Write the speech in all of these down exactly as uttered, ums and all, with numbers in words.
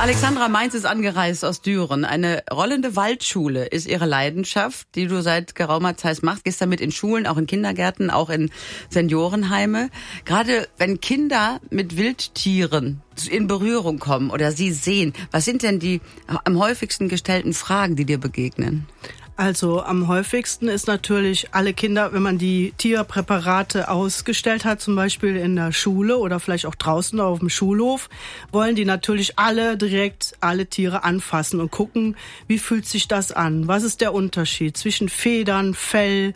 Alexandra Mainz ist angereist aus Düren. Eine rollende Waldschule ist ihre Leidenschaft, die du seit geraumer Zeit machst. Gehst damit in Schulen, auch in Kindergärten, auch in Seniorenheime. Gerade wenn Kinder mit Wildtieren in Berührung kommen oder sie sehen, was sind denn die am häufigsten gestellten Fragen, die dir begegnen? Also am häufigsten ist natürlich alle Kinder, wenn man die Tierpräparate ausgestellt hat, zum Beispiel in der Schule oder vielleicht auch draußen auf dem Schulhof, wollen die natürlich alle direkt alle Tiere anfassen und gucken, wie fühlt sich das an? Was ist der Unterschied zwischen Federn, Fell,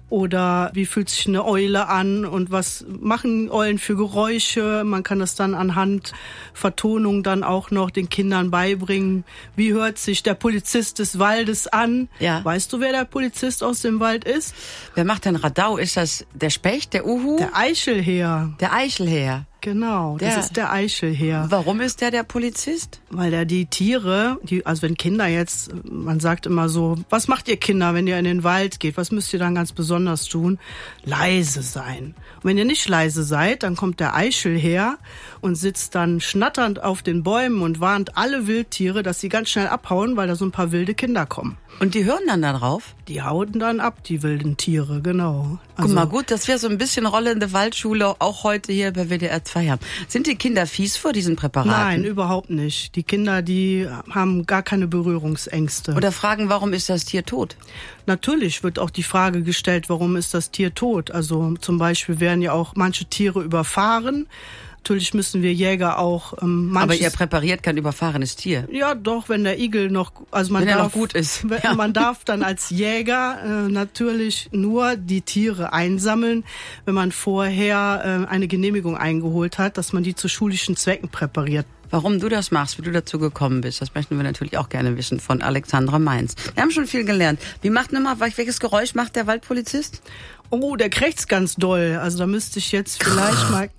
oder wie fühlt sich eine Eule an und was machen Eulen für Geräusche? Man kann das dann anhand Vertonung dann auch noch den Kindern beibringen. Wie hört sich der Polizist des Waldes an? Ja. Weißt du, wer der Polizist aus dem Wald ist? Wer macht denn Radau? Ist das der Specht, der Uhu? Der Eichelhäher. Der Eichelhäher. Genau, das Der- ist der Eichelhäher. Warum ist der der Polizist? Weil er die Tiere, die, also wenn Kinder jetzt, man sagt immer so, was macht ihr Kinder, wenn ihr in den Wald geht? Was müsst ihr dann ganz besonders tun? Leise sein. Und wenn ihr nicht leise seid, dann kommt der Eichelhäher und sitzt dann schnatternd auf den Bäumen und warnt alle Wildtiere, dass sie ganz schnell abhauen, weil da so ein paar wilde Kinder kommen. Und die hören dann da drauf? Die hauen dann ab, die wilden Tiere, genau. Guck mal, gut, dass wir so ein bisschen rollende Waldschule auch heute hier bei W D R zwei haben. Sind die Kinder fies vor diesen Präparaten? Nein, überhaupt nicht. Die Kinder, die haben gar keine Berührungsängste. Oder fragen, warum ist das Tier tot? Natürlich wird auch die Frage gestellt, warum ist das Tier tot? Also zum Beispiel werden ja auch manche Tiere überfahren. Natürlich müssen wir Jäger auch ähm, manches... Aber ihr präpariert kein überfahrenes Tier. Ja, doch, wenn der Igel noch... Also man Wenn er darf, noch gut ist. Wenn, Ja. Man darf dann als Jäger äh, natürlich nur die Tiere einsammeln, wenn man vorher äh, eine Genehmigung eingeholt hat, dass man die zu schulischen Zwecken präpariert. Warum du das machst, wie du dazu gekommen bist, das möchten wir natürlich auch gerne wissen von Alexandra Mainz. Wir haben schon viel gelernt. Wie macht nochmal, welches Geräusch macht der Waldpolizist? Oh, der krächzt ganz doll. Also da müsste ich jetzt vielleicht mal...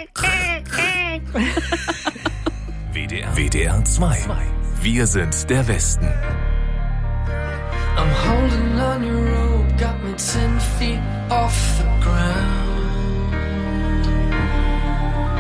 W D R, W D R zwei. Wir sind der Westen. I'm holding on your rope, got me ten feet off the ground.